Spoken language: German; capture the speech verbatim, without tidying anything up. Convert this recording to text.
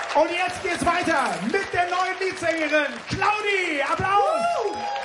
Und jetzt geht's weiter mit der neuen Leadsängerin Claudi. Applaus!